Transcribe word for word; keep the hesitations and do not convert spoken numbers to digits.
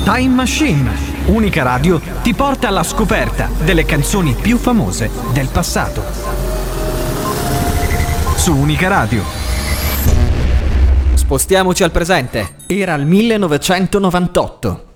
Time Machine. Unica Radio ti porta alla scoperta delle canzoni più famose del passato. Su Unica Radio. Spostiamoci al presente. Era il millenovecentonovantotto.